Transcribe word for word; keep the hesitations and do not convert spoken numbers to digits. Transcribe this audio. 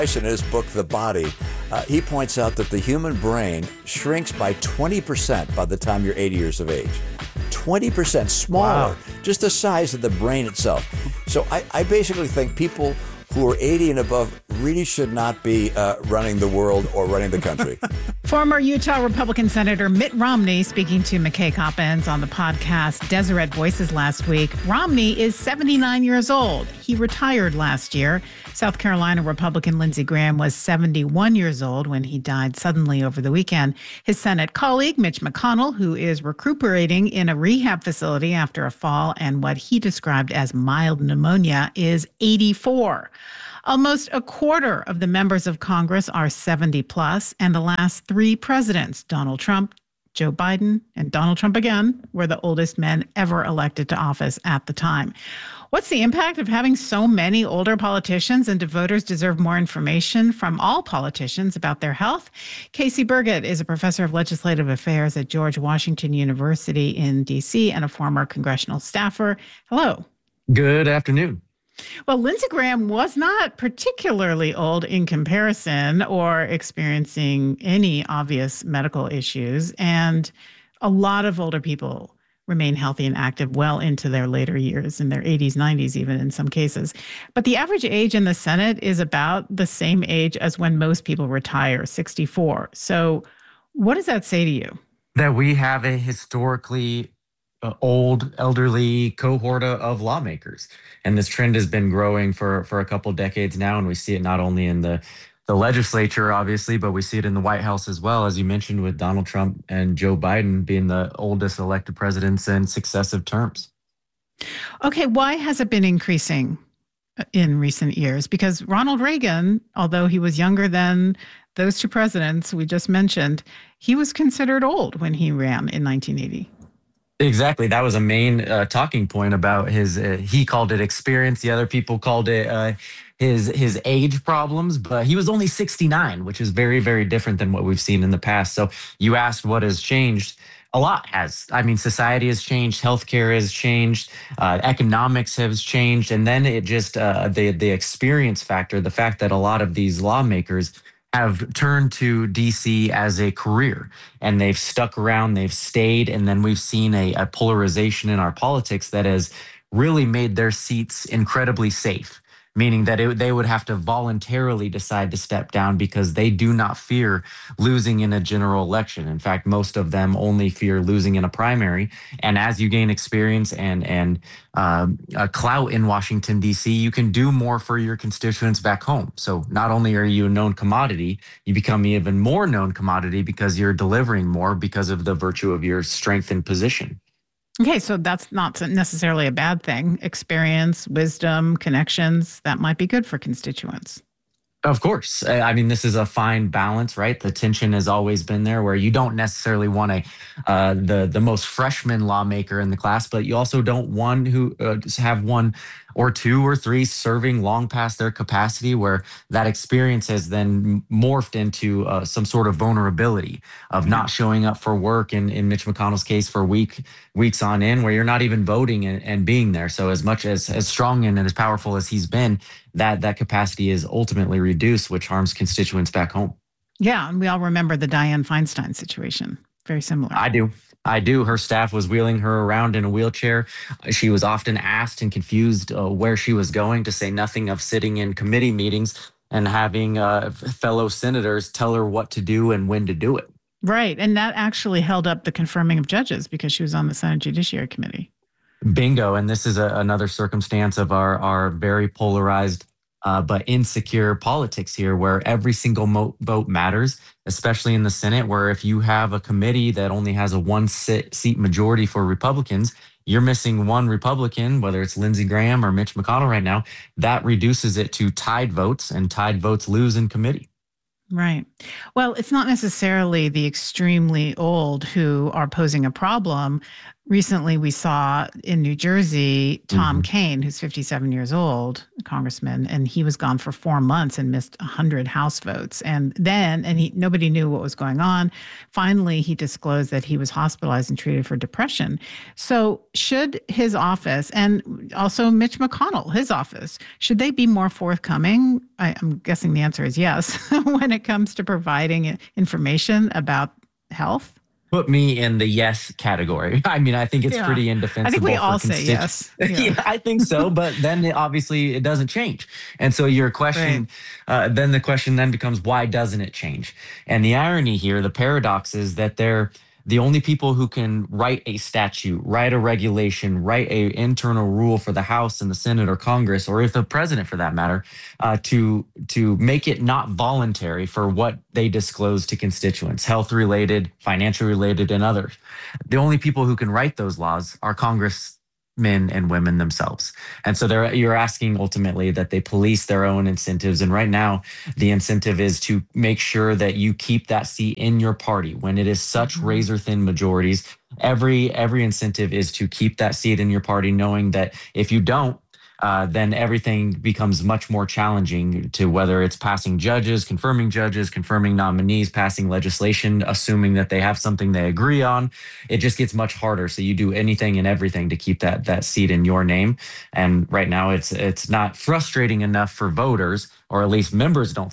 In his book, The Body, uh, he points out that the human brain shrinks by twenty percent by the time you're eighty years of age. twenty percent smaller, wow. Just the size of the brain itself. So I, I basically think people who are eighty and above really should not be uh, running the world or running the country. Former Utah Republican Senator Mitt Romney speaking to McKay Coppins on the podcast Deseret Voices last week. Romney is seventy-nine years old. He retired last year. South Carolina Republican Lindsey Graham was seventy-one years old when he died suddenly over the weekend. His Senate colleague, Mitch McConnell, who is recuperating in a rehab facility after a fall and what he described as mild pneumonia, is eighty-four. Almost a quarter of the members of Congress are seventy plus, and the last three presidents, Donald Trump, Joe Biden, and Donald Trump again, were the oldest men ever elected to office at the time. What's the impact of having so many older politicians, and do voters deserve more information from all politicians about their health? Casey Burgett is a professor of legislative affairs at George Washington University in D C and a former congressional staffer. Hello. Good afternoon. Well, Lindsey Graham was not particularly old in comparison or experiencing any obvious medical issues. And a lot of older people remain healthy and active well into their later years, in their eighties, nineties, even in some cases. But the average age in the Senate is about the same age as when most people retire, sixty-four. So what does that say to you? That we have a historically Uh, old, elderly cohort of lawmakers. And this trend has been growing for, for a couple decades now. And we see it not only in the, the legislature, obviously, but we see it in the White House as well, as you mentioned, with Donald Trump and Joe Biden being the oldest elected presidents in successive terms. Okay, why has it been increasing in recent years? Because Ronald Reagan, although he was younger than those two presidents we just mentioned, he was considered old when he ran in nineteen eighty. Exactly. That was a main uh, talking point about his, uh, he called it experience. The other people called it uh, his his age problems, but he was only sixty-nine, which is very, very different than what we've seen in the past. So you asked what has changed. A lot has. I mean, society has changed, healthcare has changed, uh, economics has changed, and then it just, uh, the, the experience factor, the fact that a lot of these lawmakers have turned to D C as a career, and they've stuck around, they've stayed, and then we've seen a, a polarization in our politics that has really made their seats incredibly safe, meaning that it, they would have to voluntarily decide to step down because they do not fear losing in a general election. In fact, most of them only fear losing in a primary. And as you gain experience and and um, a clout in Washington, D C, you can do more for your constituents back home. So not only are you a known commodity, you become even more known commodity because you're delivering more because of the virtue of your strength and position. Okay, so that's not necessarily a bad thing. Experience, wisdom, connections, that might be good for constituents. Of course. I mean, this is a fine balance, right? The tension has always been there where you don't necessarily want a uh, the the most freshman lawmaker in the class, but you also don't want who uh, just have one or two or three serving long past their capacity, where that experience has then morphed into uh, some sort of vulnerability of not showing up for work, in, in Mitch McConnell's case, for week weeks on end, where you're not even voting and, and being there. So as much as as strong and as powerful as he's been, that that capacity is ultimately reduced, which harms constituents back home. Yeah, and we all remember the Dianne Feinstein situation. Very similar. I do. I do. Her staff was wheeling her around in a wheelchair. She was often asked and confused uh, where she was going, to say nothing of sitting in committee meetings and having uh, fellow senators tell her what to do and when to do it. Right. And that actually held up the confirming of judges because she was on the Senate Judiciary Committee. Bingo. And this is a, another circumstance of our, our very polarized Uh, but insecure politics here, where every single mo- vote matters, especially in the Senate, where if you have a committee that only has a one sit, seat majority for Republicans, you're missing one Republican, whether it's Lindsey Graham or Mitch McConnell right now, that reduces it to tied votes, and tied votes lose in committee. Right. Well, it's not necessarily the extremely old who are posing a problem. recently we saw in New Jersey, Tom Mm-hmm. Kaine, who's fifty-seven years old, a congressman, and he was gone for four months and missed one hundred House votes. And then, and he nobody knew what was going on. Finally, he disclosed that he was hospitalized and treated for depression. So should his office, and also Mitch McConnell, his office, should they be more forthcoming? I, I'm guessing the answer is yes, when it comes to providing information about health? Put me in the yes category. I mean, I think it's Yeah. pretty indefensible. I think we for all say constitu- yes. Yeah. Yeah. I think so. But then it, obviously it doesn't change. And so your question, uh, then the question then becomes, why doesn't it change? And the irony here, the paradox is that they're the only people who can write a statute, write a regulation, write a internal rule for the House and the Senate or Congress, or if the president for that matter, uh, to to make it not voluntary for what they disclose to constituents, health related, financial related, and others. The only people who can write those laws are Congress men and women themselves. And so they're, you're asking ultimately that they police their own incentives. And right now, the incentive is to make sure that you keep that seat in your party when it is such Mhm. razor thin majorities. Every every incentive is to keep that seat in your party, knowing that if you don't, uh, then everything becomes much more challenging to whether it's passing judges, confirming judges, confirming nominees, passing legislation, assuming that they have something they agree on. It just gets much harder. So you do anything and everything to keep that that seat in your name. And right now, it's it's not frustrating enough for voters, or at least members don't